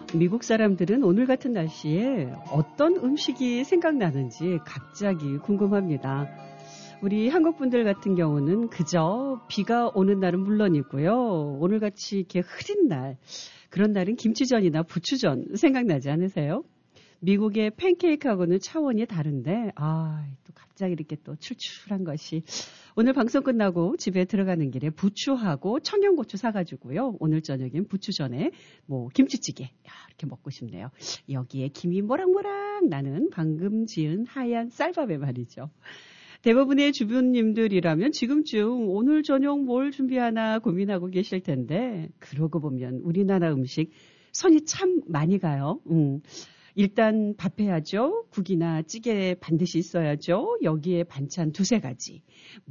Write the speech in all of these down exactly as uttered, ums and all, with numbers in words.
미국 사람들은 오늘 같은 날씨에 어떤 음식이 생각나는지 갑자기 궁금합니다. 우리 한국 분들 같은 경우는 그저 비가 오는 날은 물론이고요. 오늘같이 이렇게 흐린 날, 그런 날은 김치전이나 부추전 생각나지 않으세요? 미국의 팬케이크하고는 차원이 다른데 아, 또 갑자기 이렇게 또 출출한 것이 오늘 방송 끝나고 집에 들어가는 길에 부추하고 청양고추 사가지고요. 오늘 저녁엔 부추전에 뭐 김치찌개 야, 이렇게 먹고 싶네요. 여기에 김이 모락모락 나는 방금 지은 하얀 쌀밥에 말이죠. 대부분의 주부님들이라면 지금쯤 오늘 저녁 뭘 준비하나 고민하고 계실 텐데 그러고 보면 우리나라 음식 손이 참 많이 가요. 음. 일단 밥 해야죠. 국이나 찌개 반드시 있어야죠. 여기에 반찬 두세 가지.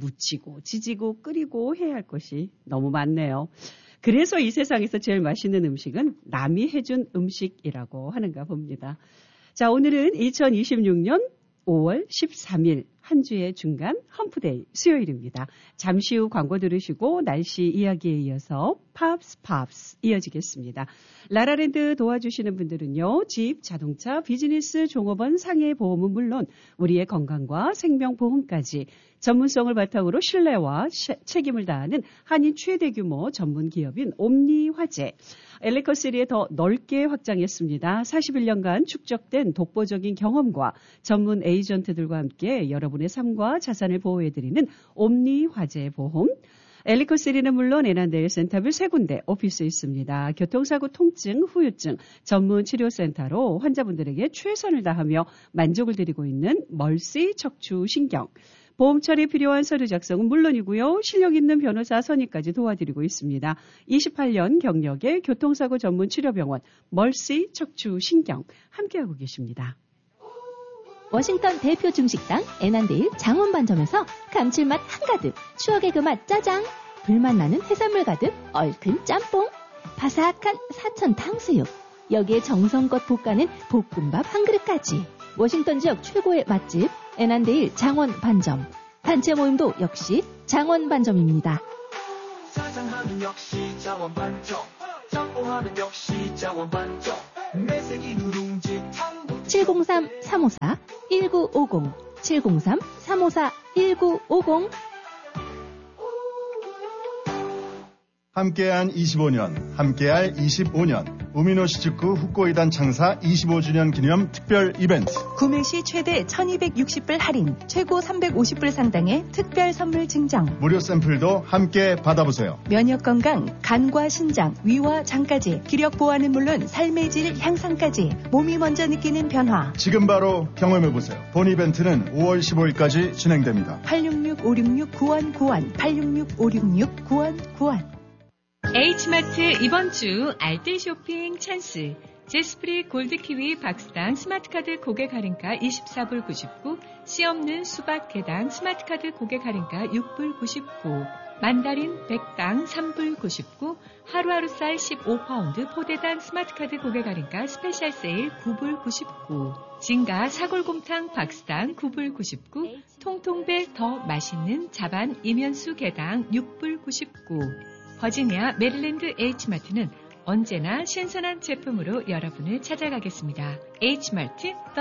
무치고 지지고 끓이고 해야 할 것이 너무 많네요. 그래서 이 세상에서 제일 맛있는 음식은 남이 해준 음식이라고 하는가 봅니다. 자, 오늘은 이천이십육 년 오월 십삼일 한 주의 중간 험프데이 수요일입니다. 잠시 후 광고 들으시고 날씨 이야기에 이어서 팝스 팝스 이어지겠습니다. 라라랜드 도와주시는 분들은요. 집, 자동차, 비즈니스, 종업원, 상해 보험은 물론 우리의 건강과 생명보험까지 전문성을 바탕으로 신뢰와 시, 책임을 다하는 한인 최대 규모 전문 기업인 옴니화재. 엘리커시리에 더 넓게 확장했습니다. 사십일 년간 축적된 독보적인 경험과 전문 에이전트들과 함께 여러분의 삶과 자산을 보호해드리는 옴니화재 보험. 엘리커시리는 물론 에난데일 센터뷰 세 군데 오피스 있습니다. 교통사고 통증, 후유증 전문 치료센터로 환자분들에게 최선을 다하며 만족을 드리고 있는 멀시 척추신경. 보험 처리 필요한 서류 작성은 물론이고요. 실력 있는 변호사 선임까지 도와드리고 있습니다. 이십팔 년 경력의 교통사고 전문 치료병원 멀시 척추신경 함께하고 계십니다. 워싱턴 대표 중식당 에난데일 장원반점에서 감칠맛 한가득, 추억의 그 맛 짜장, 불맛 나는 해산물 가득, 얼큰 짬뽕, 바삭한 사천 탕수육, 여기에 정성껏 볶아낸 볶음밥 한 그릇까지. 워싱턴 지역 최고의 맛집 에난데일 장원반점. 단체 모임도 역시 장원반점입니다. 짜장하면 역시 장원반점, 짬뽕하면 역시 장원반점, 매생이 누룽지 탕 칠공삼 삼오사 일구오공 칠공삼 삼오사 일구오공. 함께한 이십오 년, 함께할 이십오 년. 우미노시즈쿠 후코이단 창사 이십오 주년 기념 특별 이벤트. 구매 시 최대 천이백육십 불 할인, 최고 삼백오십 불 상당의 특별 선물 증정. 무료 샘플도 함께 받아보세요. 면역 건강, 간과 신장, 위와 장까지, 기력 보완은 물론 삶의 질 향상까지 몸이 먼저 느끼는 변화. 지금 바로 경험해보세요. 본 이벤트는 오월 십오일까지 진행됩니다. 팔육육 오육육 구일구일 팔육육 오육육 구일구일. H마트 이번 주 알뜰 쇼핑 찬스. 제스프리 골드키위 박스당 스마트카드 고객 할인가 이십사 불 구십구, 씨 없는 수박 개당 스마트카드 고객 할인가 육 불 구십구, 만다린 백당 삼 불 구십구, 하루하루 쌀 십오 파운드 포대당 스마트카드 고객 할인가 스페셜 세일 구 불 구십구, 진가 사골곰탕 박스당 구 불 구십구, 통통배 더 맛있는 자반 이면수 개당 육 불 구십구. 버지니아 메릴랜드 H마트는 언제나 신선한 제품으로 여러분을 찾아가겠습니다. H마트